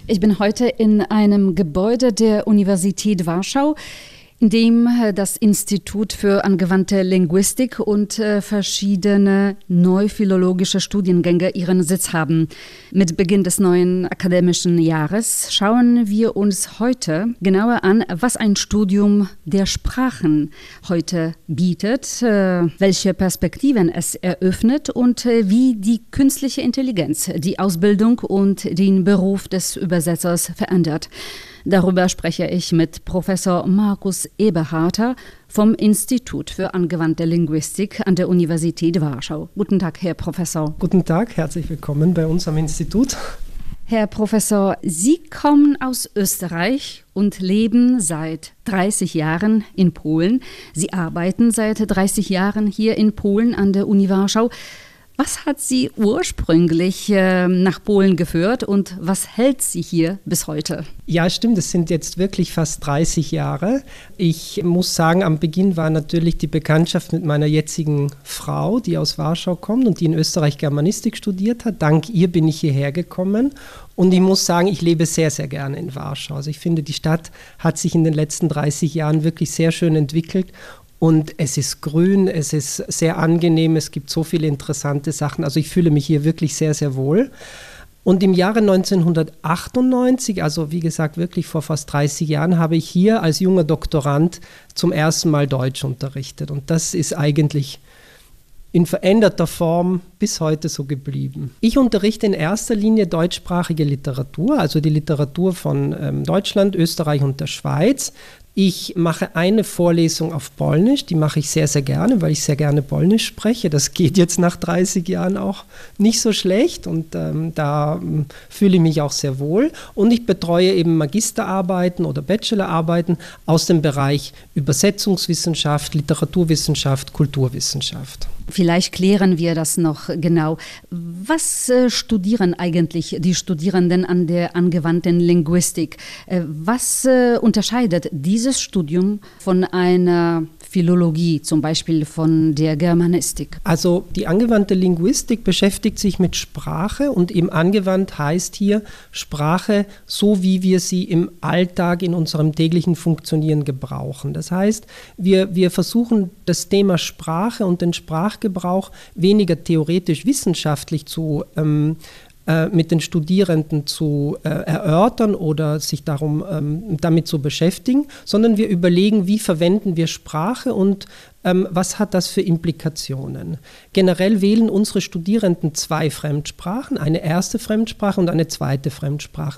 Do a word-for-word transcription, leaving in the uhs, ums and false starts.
Ich bin heute in einem Gebäude der Universität Warschau, in dem das Institut für angewandte Linguistik und äh, verschiedene neuphilologische Studiengänge ihren Sitz haben. Mit Beginn des neuen akademischen Jahres schauen wir uns heute genauer an, was ein Studium der Sprachen heute bietet, äh, welche Perspektiven es eröffnet und äh, wie die künstliche Intelligenz die Ausbildung und den Beruf des Übersetzers verändert. Darüber spreche ich mit Professor Markus Eberharter vom Institut für angewandte Linguistik an der Universität Warschau. Guten Tag, Herr Professor. Guten Tag, herzlich willkommen bei uns am Institut. Herr Professor, Sie kommen aus Österreich und leben seit dreißig Jahren in Polen. Sie arbeiten seit dreißig Jahren hier in Polen an der Uni Warschau. Was hat Sie ursprünglich äh, nach Polen geführt und was hält Sie hier bis heute? Ja, stimmt, es sind jetzt wirklich fast dreißig Jahre. Ich muss sagen, am Beginn war natürlich die Bekanntschaft mit meiner jetzigen Frau, die aus Warschau kommt und die in Österreich Germanistik studiert hat. Dank ihr bin ich hierher gekommen. Und ich muss sagen, ich lebe sehr, sehr gerne in Warschau. Also ich finde, die Stadt hat sich in den letzten dreißig Jahren wirklich sehr schön entwickelt. Und es ist grün, es ist sehr angenehm, es gibt so viele interessante Sachen. Also ich fühle mich hier wirklich sehr, sehr wohl. Und im Jahre neunzehnhundertachtundneunzig, also wie gesagt wirklich vor fast dreißig Jahren, habe ich hier als junger Doktorand zum ersten Mal Deutsch unterrichtet. Und das ist eigentlich in veränderter Form bis heute so geblieben. Ich unterrichte in erster Linie deutschsprachige Literatur, also die Literatur von ähm, Deutschland, Österreich und der Schweiz. Ich mache eine Vorlesung auf Polnisch, die mache ich sehr, sehr gerne, weil ich sehr gerne Polnisch spreche. Das geht jetzt nach dreißig Jahren auch nicht so schlecht und ähm, da ähm, fühle ich mich auch sehr wohl. Und ich betreue eben Magisterarbeiten oder Bachelorarbeiten aus dem Bereich Übersetzungswissenschaft, Literaturwissenschaft, Kulturwissenschaft. Vielleicht klären wir das noch genau. Was äh, studieren eigentlich die Studierenden an der angewandten Linguistik? Äh, was äh, unterscheidet dieses Studium von einer Philologie, zum Beispiel von der Germanistik? Also die angewandte Linguistik beschäftigt sich mit Sprache und eben angewandt heißt hier Sprache, so wie wir sie im Alltag in unserem täglichen Funktionieren gebrauchen. Das heißt, wir, wir versuchen das Thema Sprache und den Sprachgebrauch weniger theoretisch wissenschaftlich zu ähm, mit den Studierenden zu äh, erörtern oder sich darum, ähm, damit zu beschäftigen, sondern wir überlegen, wie verwenden wir Sprache und ähm, was hat das für Implikationen. Generell wählen unsere Studierenden zwei Fremdsprachen, eine erste Fremdsprache und eine zweite Fremdsprache.